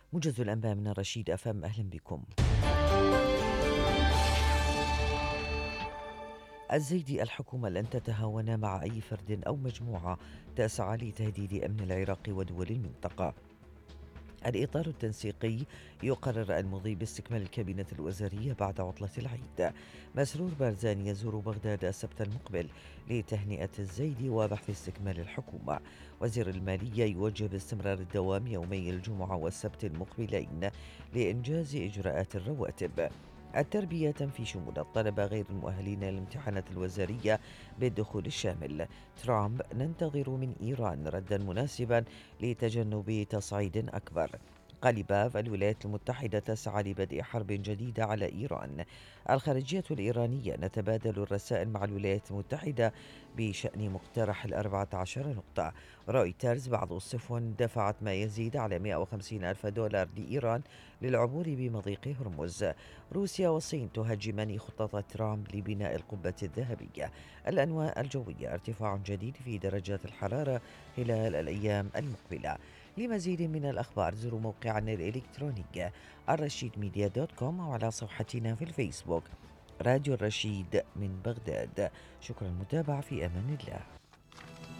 موجز الأنباء من الرشيد أفهم، أهلا بكم. الزيدي: الحكومة لن تتهاون مع أي فرد أو مجموعة تسعى لتهديد أمن العراق ودول المنطقة. الإطار التنسيقي يقرر المضي باستكمال الكابينة الوزارية بعد عطلة العيد. مسرور بارزاني يزور بغداد السبت المقبل لتهنئة الزيدي وبحث استكمال الحكومة. وزير المالية يوجه باستمرار الدوام يومي الجمعة والسبت المقبلين لإنجاز إجراءات الرواتب. التربية تنفي شمول الطلبة غير المؤهلين للامتحانات الوزارية بالدخول الشامل. ترامب: ننتظر من إيران ردا مناسبا لتجنب تصعيد أكبر. قليباف: الولايات المتحدة تسعى لبدء حرب جديدة على إيران. الخارجية الإيرانية: نتبادل الرسائل مع الولايات المتحدة بشأن مقترح 14 نقطة. رويترز: بعض السفن دفعت ما يزيد على 150 ألف دولار لإيران للعبور بمضيق هرمز. روسيا والصين تهاجمان خطة ترامب لبناء القبة الذهبية. الأنواع الجوية: ارتفاع جديد في درجات الحرارة خلال الأيام المقبلة. لمزيد من الأخبار زوروا موقعنا الإلكتروني الرشيد ميديا دوت كوم أو على صفحتنا في الفيسبوك راديو الرشيد من بغداد. شكرا للمتابعة، في أمان الله.